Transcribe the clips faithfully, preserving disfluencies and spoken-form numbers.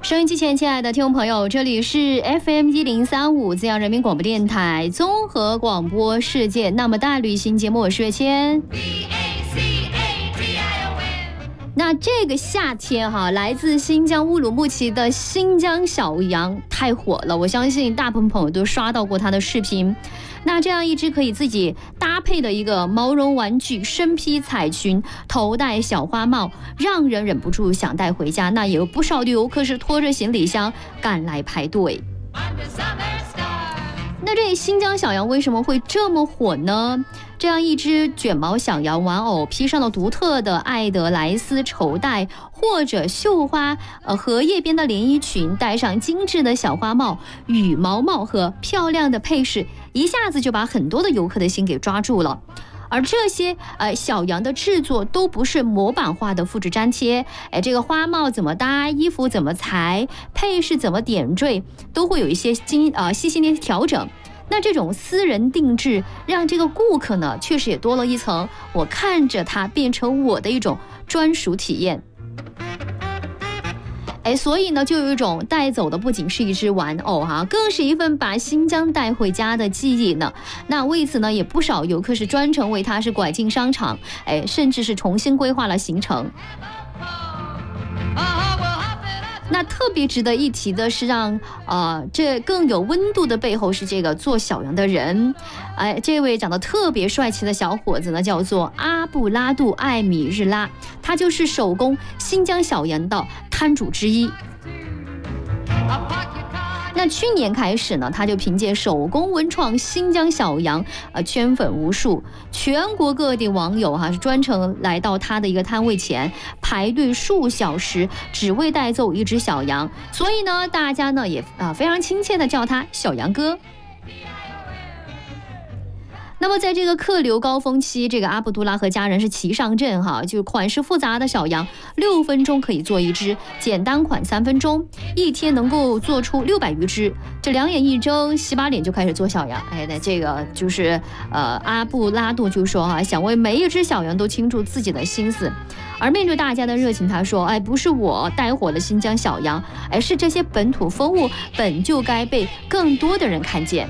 收音机前，亲爱的听众朋友，这里是 F M 一零三五资阳人民广播电台综合广播世界那么大旅行节目，我是月谦。那这个夏天哈，来自新疆乌鲁木齐的新疆小羊太火了，我相信大部分朋友都刷到过它的视频。那这样一只可以自己搭配的一个毛绒玩具，身披彩裙，头戴小花帽，让人忍不住想带回家。那也有不少的游客是拖着行李箱赶来排队。那这新疆小羊为什么会这么火呢？这样一只卷毛小羊玩偶，披上了独特的爱德莱斯绸带或者绣花呃荷叶边的连衣裙，戴上精致的小花帽、羽毛帽和漂亮的配饰，一下子就把很多的游客的心给抓住了。而这些呃小羊的制作都不是模板化的复制粘贴，哎，这个花帽怎么搭，衣服怎么裁，配饰怎么点缀，都会有一些精呃细心的调整。那这种私人定制，让这个顾客呢，确实也多了一层我看着它变成我的一种专属体验。哎，所以呢，就有一种带走的不仅是一只玩偶哈，更是一份把新疆带回家的记忆呢。那为此呢，也不少游客是专程为它是拐进商场，哎，甚至是重新规划了行程。那特别值得一提的是让，呃，这更有温度的背后是这个做小羊的人，哎，这位长得特别帅气的小伙子呢，叫做阿布拉杜艾米日拉，他就是手工新疆小羊的摊主之一。那去年开始呢，他就凭借手工文创新疆小羊，呃，圈粉无数，全国各地网友哈、啊、是专程来到他的一个摊位前排队数小时，只为带走一只小羊，所以呢，大家呢也啊、呃、非常亲切的叫他小羊哥。那么在这个客流高峰期，这个阿卜杜拉和家人是齐上阵哈，就款式复杂的小羊，六分钟可以做一只，简单款三分钟，一天能够做出六百余只。这两眼一睁，洗把脸就开始做小羊。哎，那这个就是呃阿布拉杜就说哈，想为每一只小羊都倾注自己的心思。而面对大家的热情，他说：“哎，不是我带火了新疆小羊，而是这些本土风物本就该被更多的人看见。”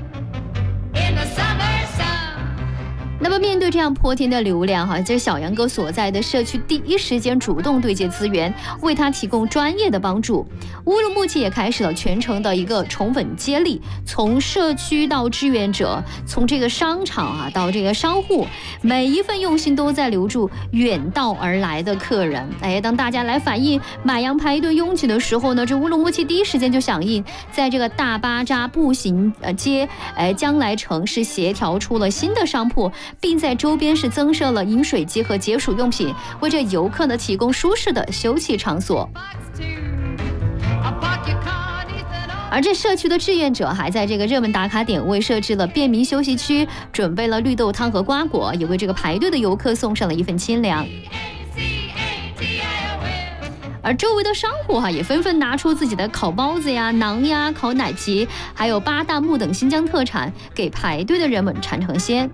那么面对这样泼天的流量哈，这小杨哥所在的社区第一时间主动对接资源，为他提供专业的帮助。乌鲁木齐也开始了全程的一个宠粉接力，从社区到志愿者，从这个商场啊到这个商户，每一份用心都在留住远道而来的客人。哎，当大家来反映买羊排队拥挤的时候呢，这乌鲁木齐第一时间就响应，在这个大巴扎步行呃街，哎将来城市协调出了新的商铺，并在周边是增设了饮水机和解暑用品，为这游客呢提供舒适的休憩场所。而这社区的志愿者还在这个热门打卡点位设置了便民休息区，准备了绿豆汤和瓜果，也为这个排队的游客送上了一份清凉。而周围的商户哈也纷纷拿出自己的烤包子呀、馕呀、烤奶皮，还有八大木等新疆特产，给排队的人们尝尝鲜。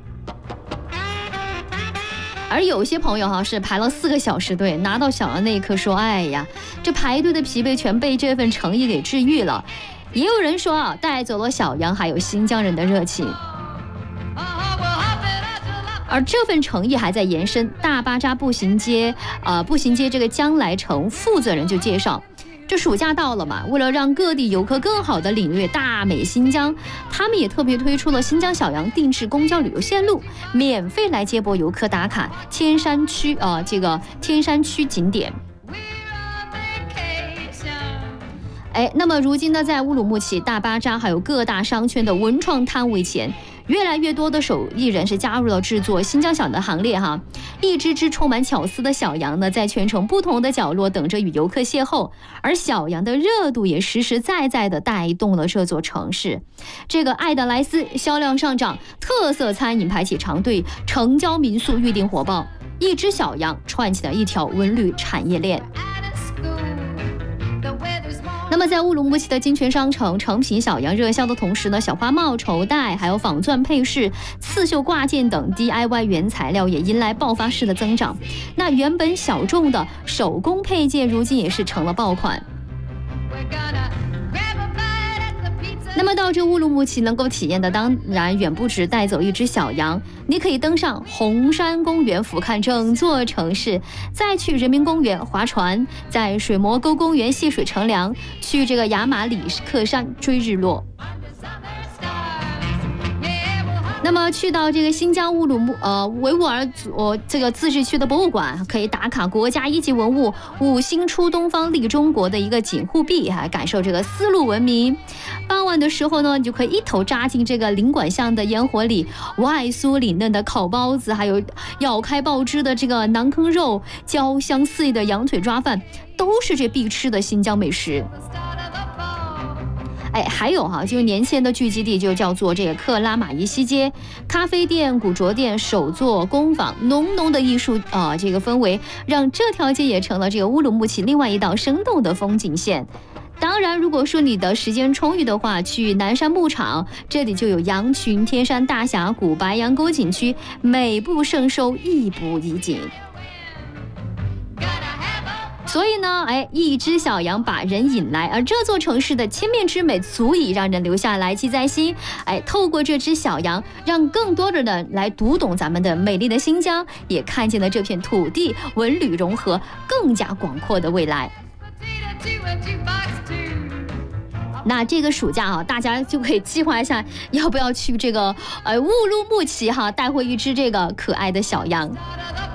而有些朋友哈是排了四个小时队，拿到小羊那一刻说：“哎呀，这排队的疲惫全被这份诚意给治愈了。”也有人说啊，带走了小羊，还有新疆人的热情。而这份诚意还在延伸，大巴扎步行街，呃，步行街这个将来城负责人就介绍。这暑假到了嘛，为了让各地游客更好的领略大美新疆，他们也特别推出了新疆小羊定制公交旅游线路，免费来接驳游客打卡天山区呃这个天山区景点。哎，那么如今呢，在乌鲁木齐、大巴扎还有各大商圈的文创摊位前，越来越多的手艺人是加入了制作新疆小羊的行列哈。一只只充满巧思的小羊呢，在全城不同的角落等着与游客邂逅，而小羊的热度也实实在在的带动了这座城市。这个爱德莱斯销量上涨，特色餐饮排起长队，城郊民宿预订火爆，一只小羊串起了一条文旅产业链。那么在乌鲁木齐的金泉商城，成品小羊热销的同时呢，小花帽、绸带还有仿钻配饰、刺绣挂件等 D I Y 原材料也迎来爆发式的增长。那原本小众的手工配件如今也是成了爆款。 那么到这乌鲁木齐能够体验的当然远不止带走一只小羊，你可以登上红山公园俯瞰整座城市，再去人民公园划船，在水磨沟公园戏水乘凉，去这个雅马里克山追日落。那么去到这个新疆乌鲁木呃维吾尔族、呃、这个自治区的博物馆，可以打卡国家一级文物五星出东方立中国的一个锦护壁，还感受这个丝路文明。傍晚的时候呢，你就可以一头扎进这个领馆巷的烟火里，外酥里嫩的烤包子，还有咬开爆汁的这个馕坑肉，焦香四溢的羊腿抓饭，都是这必吃的新疆美食。哎，还有哈、啊，就是年轻人的聚集地就叫做这个克拉玛依西街，咖啡店、古着店、手作工坊，浓浓的艺术啊、呃、这个氛围，让这条街也成了这个乌鲁木齐另外一道生动的风景线。当然，如果说你的时间充裕的话，去南山牧场，这里就有羊群、天山大峡谷、白羊沟景区，美不胜收，亦步亦景。所以呢，哎，一只小羊把人引来，而这座城市的千面之美足以让人留下来记在心。哎，透过这只小羊，让更多的人来读懂咱们的美丽的新疆，也看见了这片土地文旅融合更加广阔的未来。那这个暑假啊，大家就可以计划一下，要不要去这个呃乌鲁木齐哈，带回一只这个可爱的小羊。